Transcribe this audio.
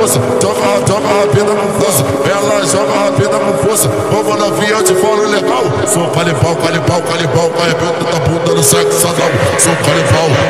força, joga a vida com força. Ela joga a vida com força. Vamos novinha, eu te falo legal. Sou canibal, arrebenta da bunda no sexo anal. Sou canibal.